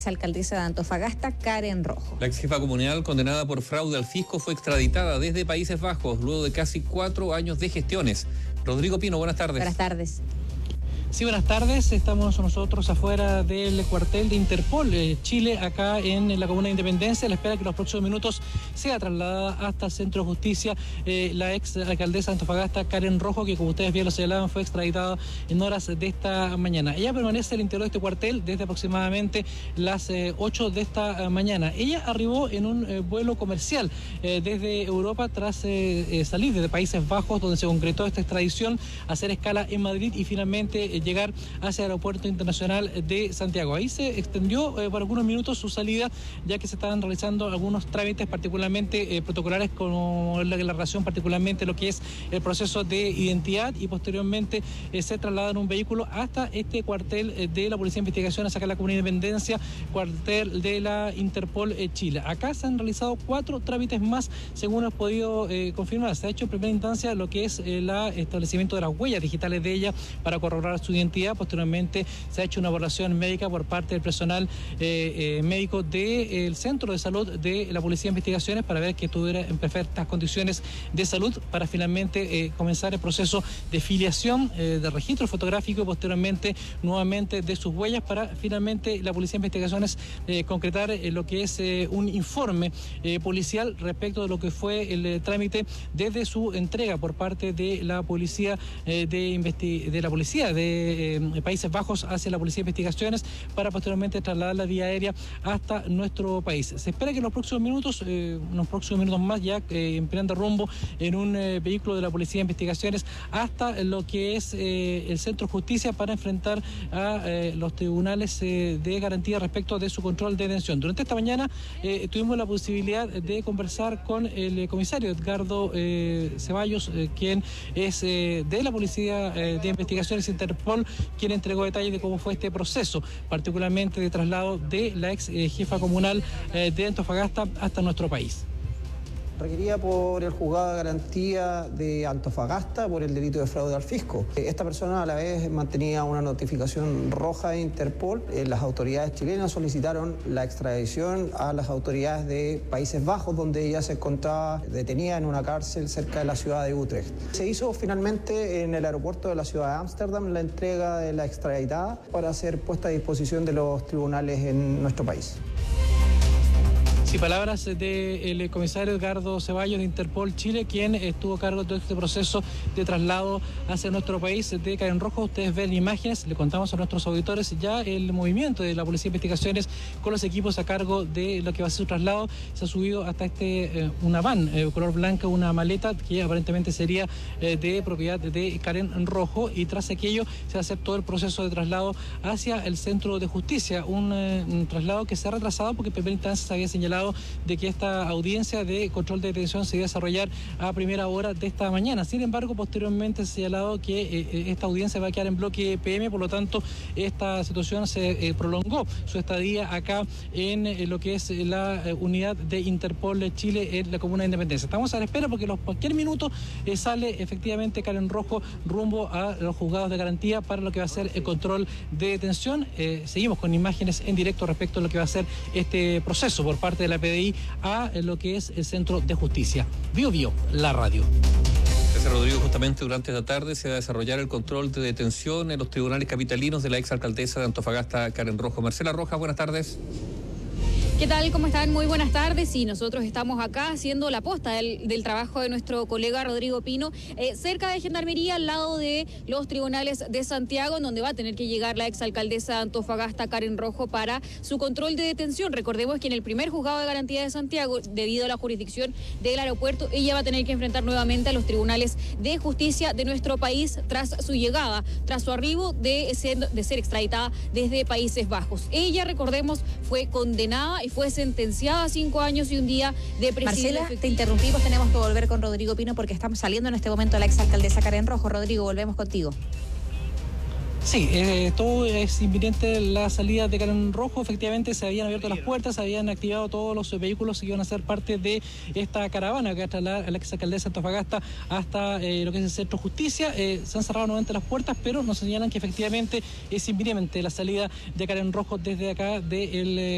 Alcaldesa de Antofagasta, Karen Rojo. La ex jefa comunal, condenada por fraude al fisco, fue extraditada desde Países Bajos luego de casi 4 años de gestiones. Rodrigo Pino, buenas tardes. Buenas tardes. Sí, buenas tardes. Estamos nosotros afuera del cuartel de Interpol Chile, acá en la comuna de Independencia. La espera que en los próximos minutos sea trasladada hasta el Centro de Justicia la ex alcaldesa de Antofagasta, Karen Rojo, que como ustedes bien lo señalaban, fue extraditada en horas de esta mañana. Ella permanece al interior de este cuartel desde aproximadamente las 8 de esta mañana. Ella arribó en un vuelo comercial desde Europa tras salir desde Países Bajos, donde se concretó esta extradición, hacer escala en Madrid y finalmente llegar hacia el aeropuerto internacional de Santiago. Ahí se extendió por algunos minutos su salida, ya que se estaban realizando algunos trámites particularmente protocolares, como la relación particularmente lo que es el proceso de identidad, y posteriormente se traslada en un vehículo hasta este cuartel de la Policía de Investigaciones acá en la Comuna de Independencia, cuartel de la Interpol Chile. Acá se han realizado 4 trámites más, según ha podido confirmar. Se ha hecho en primera instancia lo que es el establecimiento de las huellas digitales de ella para corroborar su identidad. Posteriormente se ha hecho una evaluación médica por parte del personal médico del Centro de Salud de la Policía de Investigaciones para ver que estuviera en perfectas condiciones de salud, para finalmente comenzar el proceso de filiación, de registro fotográfico y posteriormente nuevamente de sus huellas, para finalmente la Policía de Investigaciones concretar lo que es un informe policial respecto de lo que fue el trámite desde su entrega por parte de la Policía de Países Bajos hacia la Policía de Investigaciones, para posteriormente trasladar la vía aérea hasta nuestro país. Se espera que en los próximos minutos, más, ya emprenda rumbo en un vehículo de la Policía de Investigaciones hasta lo que es el Centro de Justicia, para enfrentar a los tribunales de garantía respecto de su control de detención. Durante esta mañana tuvimos la posibilidad de conversar con el comisario Edgardo Ceballos, quien es de la Policía de Investigaciones Interpol, quien entregó detalles de cómo fue este proceso, particularmente de traslado de la ex jefa comunal de Antofagasta hasta nuestro país. Requerida por el juzgado de garantía de Antofagasta por el delito de fraude al fisco. Esta persona a la vez mantenía una notificación roja de Interpol. Las autoridades chilenas solicitaron la extradición a las autoridades de Países Bajos, donde ella se encontraba detenida en una cárcel cerca de la ciudad de Utrecht. Se hizo finalmente en el aeropuerto de la ciudad de Ámsterdam la entrega de la extraditada para ser puesta a disposición de los tribunales en nuestro país. Sí, palabras del comisario Edgardo Ceballos de Interpol Chile, quien estuvo a cargo de todo este proceso de traslado hacia nuestro país de Karen Rojo. Ustedes ven imágenes, le contamos a nuestros auditores ya el movimiento de la Policía de Investigaciones con los equipos a cargo de lo que va a ser su traslado. Se ha subido hasta una van color blanca, una maleta que aparentemente sería de propiedad de Karen Rojo, y tras aquello se va a hacer todo el proceso de traslado hacia el Centro de Justicia, un traslado que se ha retrasado porque en primera instancia se había señalado de que esta audiencia de control de detención se iba a desarrollar a primera hora de esta mañana. Sin embargo, posteriormente se ha señalado que esta audiencia va a quedar en bloque PM, por lo tanto esta situación se prolongó su estadía acá en lo que es la unidad de Interpol Chile en la Comuna de Independencia. Estamos a la espera porque en cualquier minuto sale efectivamente Karen Rojo rumbo a los juzgados de garantía para lo que va a ser el control de detención. Seguimos con imágenes en directo respecto a lo que va a ser este proceso por parte de la PDI a lo que es el Centro de Justicia. Bio, la radio. Gracias, Rodrigo. Justamente durante esta tarde se va a desarrollar el control de detención en los tribunales capitalinos de la ex alcaldesa de Antofagasta, Karen Rojo. Marcela Rojas, buenas tardes. ¿Qué tal? ¿Cómo están? Muy buenas tardes. Y nosotros estamos acá haciendo la posta del trabajo de nuestro colega Rodrigo Pino, cerca de Gendarmería, al lado de los tribunales de Santiago, en donde va a tener que llegar la exalcaldesa de Antofagasta, Karen Rojo, para su control de detención. Recordemos que en el primer juzgado de garantía de Santiago, debido a la jurisdicción del aeropuerto, ella va a tener que enfrentar nuevamente a los tribunales de justicia de nuestro país tras su llegada, tras su arribo de ser extraditada desde Países Bajos. Ella, recordemos, fue condenada y fue sentenciada a 5 años y un día de prisión. Marcela, te interrumpimos, tenemos que volver con Rodrigo Pino porque estamos saliendo en este momento la exalcaldesa Karen Rojo. Rodrigo, volvemos contigo. Sí, todo es inminente la salida de Karen Rojo. Efectivamente se habían abierto las puertas, se habían activado todos los vehículos que iban a ser parte de esta caravana que va a trasladar a la exalcaldesa de Antofagasta hasta lo que es el Centro de Justicia. Se han cerrado nuevamente las puertas, pero nos señalan que efectivamente es inminente la salida de Karen Rojo desde acá del